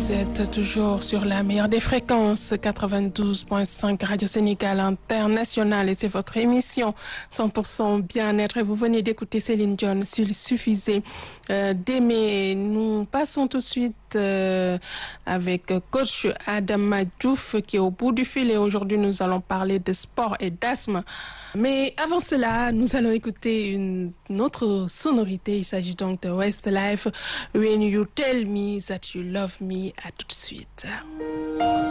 Vous êtes toujours sur la meilleure des fréquences, 92.5 Radio Sénégal International, et c'est votre émission 100% bien-être. Et vous venez d'écouter Céline Dion, s'il suffisait d'aimer. Nous passons tout de suite avec coach Adama Diouf qui est au bout du fil, et aujourd'hui nous allons parler de sport et d'asthme. Mais avant cela, nous allons écouter une autre sonorité. Il s'agit donc de Westlife, When You Tell Me That You Love Me. À tout de suite.